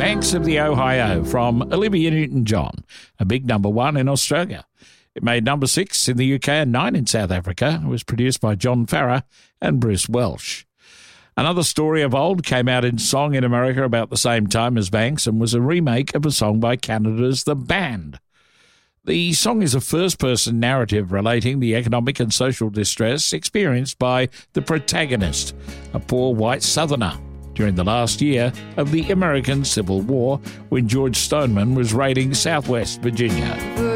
Banks of the Ohio from Olivia Newton-John, a big number one in Australia. It made number 6 in the UK and 9 in South Africa. It was produced by John Farrar and Bruce Welch. Another Story of Old came out in song in America about the same time as Banks and was a remake of a song by Canada's The Band. The song is a first-person narrative relating the economic and social distress experienced by the protagonist, a poor white Southerner, during the last year of the American Civil War when George Stoneman was raiding Southwest Virginia.